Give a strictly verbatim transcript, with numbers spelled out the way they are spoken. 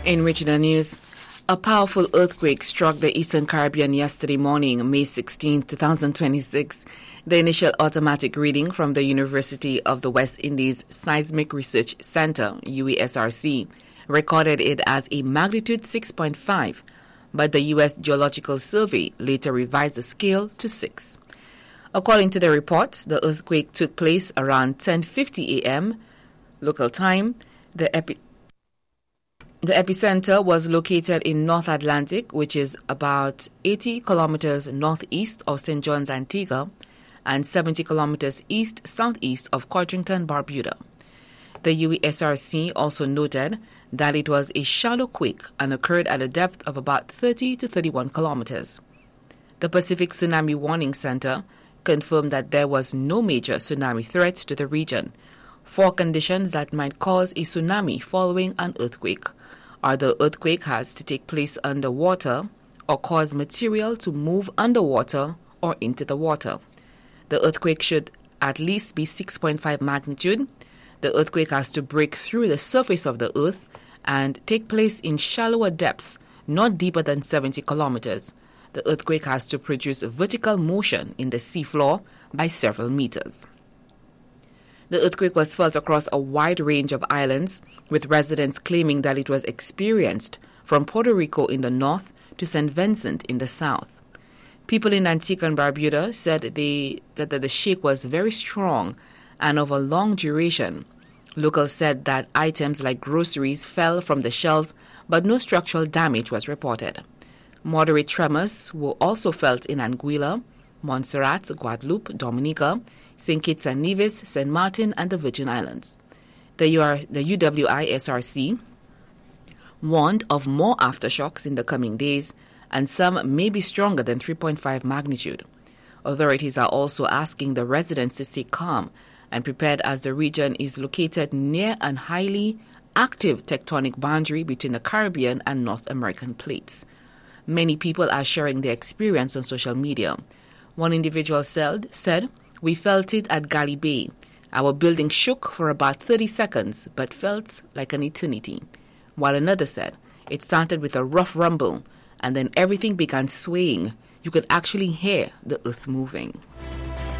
In regional news, a powerful earthquake struck the Eastern Caribbean yesterday morning, May sixteenth, twenty twenty-six. The initial automatic reading from the University of the West Indies Seismic Research Center, U E S R C, recorded it as a magnitude six point five, but the U S Geological Survey later revised the scale to six. According to the report, the earthquake took place around ten fifty a m local time. The epi The epicenter was located in North Atlantic, which is about eighty kilometers northeast of Saint John's, Antigua, and seventy kilometers east-southeast of Codrington, Barbuda. The U E S R C also noted that it was a shallow quake and occurred at a depth of about thirty to thirty-one kilometers. The Pacific Tsunami Warning Center confirmed that there was no major tsunami threat to the region. Four conditions that might cause a tsunami following an earthquake are the earthquake has to take place underwater or cause material to move underwater or into the water. The earthquake should at least be six point five magnitude. The earthquake has to break through the surface of the earth and take place in shallower depths, not deeper than seventy kilometers. The earthquake has to produce a vertical motion in the seafloor by several meters. The earthquake was felt across a wide range of islands, with residents claiming that it was experienced from Puerto Rico in the north to Saint Vincent in the south. People in Antigua and Barbuda said they, that the shake was very strong and of a long duration. Locals said that items like groceries fell from the shelves, but no structural damage was reported. Moderate tremors were also felt in Anguilla, Montserrat, Guadeloupe, Dominica, Saint Kitts and Nevis, Saint Martin, and the Virgin Islands. The, U R, the U W I S R C warned of more aftershocks in the coming days, and some may be stronger than three point five magnitude. Authorities are also asking the residents to stay calm and prepared as the region is located near a highly active tectonic boundary between the Caribbean and North American plates. Many people are sharing their experience on social media. One individual said, said "We felt it at Galley Bay. Our building shook for about thirty seconds, but felt like an eternity." While another said, "It started with a rough rumble, and then everything began swaying. You could actually hear the earth moving."